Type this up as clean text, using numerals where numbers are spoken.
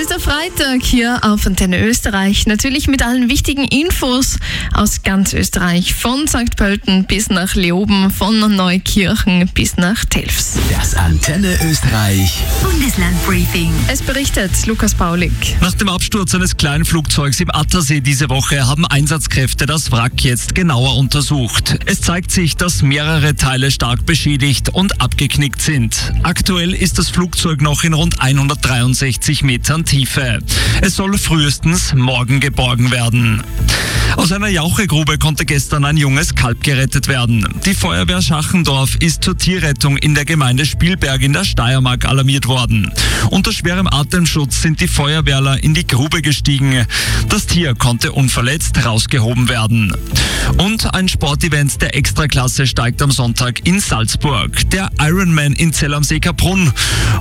ist der Freitag hier auf Antenne Österreich. Natürlich mit allen wichtigen Infos aus ganz Österreich. Von St. Pölten bis nach Leoben, von Neukirchen bis nach Telfs. Das Antenne Österreich Bundeslandbriefing. Es berichtet Lukas Paulik. Nach dem Absturz eines kleinen Flugzeugs im Attersee diese Woche haben Einsatzkräfte das Wrack jetzt genauer untersucht. Es zeigt sich, dass mehrere Teile stark beschädigt und abgeknickt sind. Aktuell ist das Flugzeug noch in rund 163 Metern Tiefe. Es soll frühestens morgen geborgen werden. Aus einer Jauchegrube konnte gestern ein junges Kalb gerettet werden. Die Feuerwehr Schachendorf ist zur Tierrettung in der Gemeinde Spielberg in der Steiermark alarmiert worden. Unter schwerem Atemschutz sind die Feuerwehrler in die Grube gestiegen. Das Tier konnte unverletzt rausgehoben werden. Und ein Sportevent der Extraklasse steigt am Sonntag in Salzburg. Der Ironman in Zell am See Kaprun.